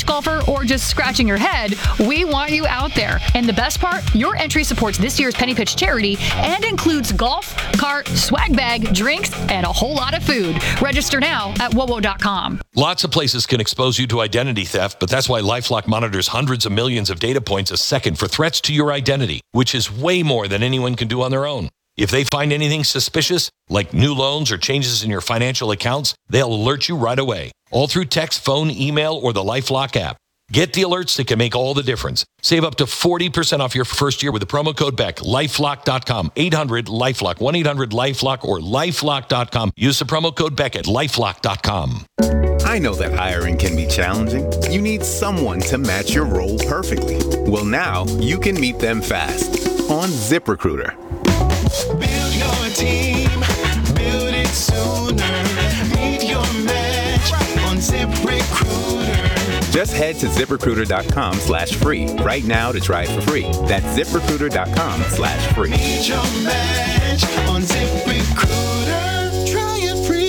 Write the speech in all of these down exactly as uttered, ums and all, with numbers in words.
golfer or just scratching your head, we want you out there. And the best part, your entry supports this year's Penny Pitch charity and includes golf, cart, swag bag, drinks, and a whole lot of food. Register now at W O W O dot com. Lots of places can expose you to identity theft, but that's why LifeLock monitors hundreds of millions of data points a second for threats to your identity, which is way more than anyone can do on their own. If they find anything suspicious, like new loans or changes in your financial accounts, they'll alert you right away, all through text, phone, email, or the LifeLock app. Get the alerts that can make all the difference. Save up to forty percent off your first year with the promo code Beck. LifeLock dot com. eight hundred LifeLock. one eight hundred LifeLock or LifeLock dot com. Use the promo code Beck at LifeLock dot com. I know that hiring can be challenging. You need someone to match your role perfectly. Well, now you can meet them fast on ZipRecruiter. Build your team, build it sooner. Meet your match on ZipRecruiter. Just head to ZipRecruiter.com slash free right now to try it for free. That's ZipRecruiter.com slash free. Meet your match on ZipRecruiter. Try it free.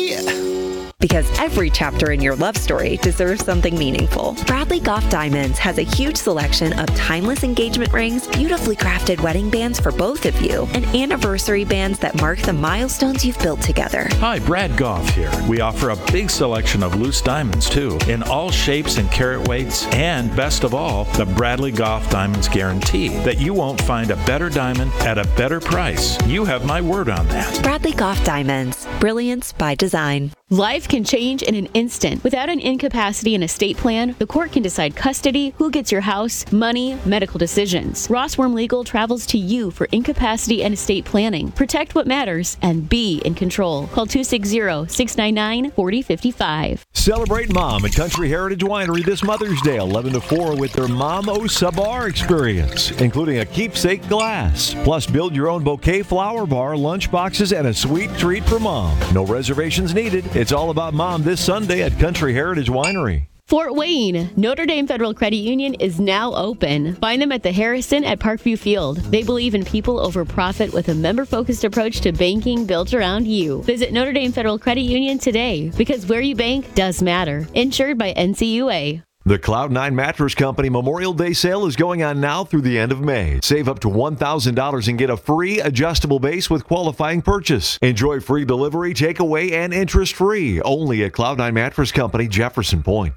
Because every chapter in your love story deserves something meaningful. Bradley Goff Diamonds has a huge selection of timeless engagement rings, beautifully crafted wedding bands for both of you, and anniversary bands that mark the milestones you've built together. Hi, Brad Goff here. We offer a big selection of loose diamonds, too, in all shapes and carat weights, and best of all, the Bradley Goff Diamonds guarantee that you won't find a better diamond at a better price. You have my word on that. Bradley Goff Diamonds. Brilliance by design. Life can change in an instant. Without an incapacity and estate plan, the court can decide custody, who gets your house, money, medical decisions. Ross Worm Legal travels to you for incapacity and estate planning. Protect what matters and be in control. Call two six zero, six nine nine, four zero five five. Celebrate Mom at Country Heritage Winery this Mother's Day, eleven to four, with their Mom O Sabar experience, including a keepsake glass. Plus, build your own bouquet flower bar, lunch boxes, and a sweet treat for Mom. No reservations needed. It's all about Mom this Sunday at Country Heritage Winery. Fort Wayne, Notre Dame Federal Credit Union is now open. Find them at the Harrison at Parkview Field. They believe in people over profit with a member-focused approach to banking built around you. Visit Notre Dame Federal Credit Union today, because where you bank does matter. Insured by N C U A. The Cloud nine Mattress Company Memorial Day sale is going on now through the end of May. Save up to one thousand dollars and get a free adjustable base with qualifying purchase. Enjoy free delivery, takeaway, and interest-free. Only at Cloud nine Mattress Company, Jefferson Point.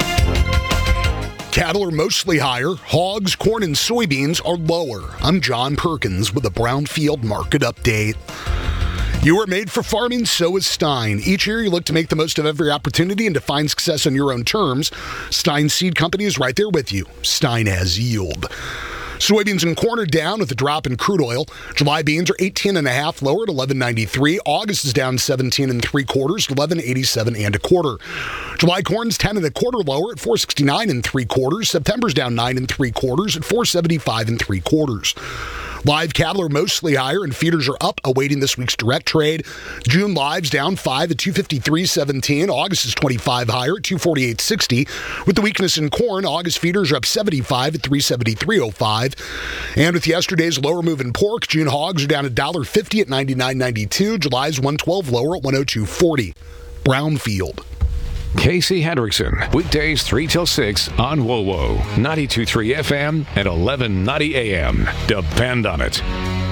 Cattle are mostly higher. Hogs, corn, and soybeans are lower. I'm John Perkins with a Brownfield Market Update. You are made for farming, so is Stein. Each year you look to make the most of every opportunity and to find success on your own terms. Stein Seed Company is right there with you. Stein has yield. Soybeans and corn are down with a drop in crude oil. July beans are eighteen and a half lower at eleven ninety-three. August is down seventeen and three quarters, eleven eighty-seven and a quarter. July corn's ten and a quarter lower at four sixty-nine and three quarters. September's down nine and three quarters at four seventy-five and three quarters. Live cattle are mostly higher and feeders are up, awaiting this week's direct trade. June lives down five at two fifty-three seventeen. August is twenty-five higher at two forty-eight sixty. With the weakness in corn, August feeders are up seventy-five at three seventy-three oh five. And with yesterday's lower move in pork, June hogs are down one dollar fifty at ninety-nine ninety-two. July's one twelve lower at one oh two forty. Brownfield. Casey Hendrickson, weekdays three till six on W O W O, ninety-two point three F M and eleven ninety A M. Depend on it.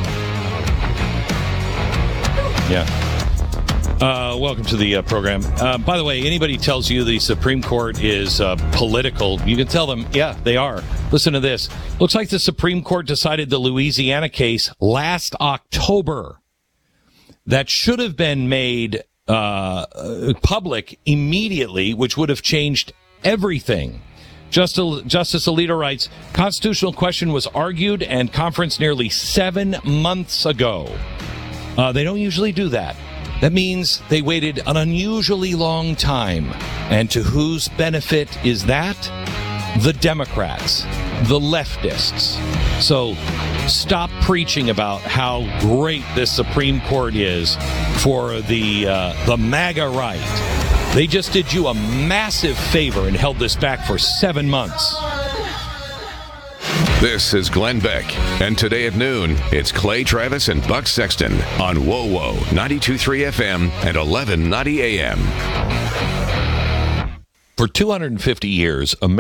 Yeah. Uh, welcome to the uh, program. Uh, by the way, anybody tells you the Supreme Court is uh, political, you can tell them, yeah, they are. Listen to this. Looks like the Supreme Court decided the Louisiana case last October. That should have been made uh, public immediately, which would have changed everything. Justice, Justice Alito writes, constitutional question was argued and conference nearly seven months ago. Uh, they don't usually do that. That means they waited an unusually long time. And to whose benefit is that? The Democrats, the leftists. So stop preaching about how great this Supreme Court is for the uh, the MAGA right. They just did you a massive favor and held this back for seven months. This is Glenn Beck, and today at noon, it's Clay Travis and Buck Sexton on W O W O, ninety-two point three F M and eleven ninety A M. For two hundred fifty years, America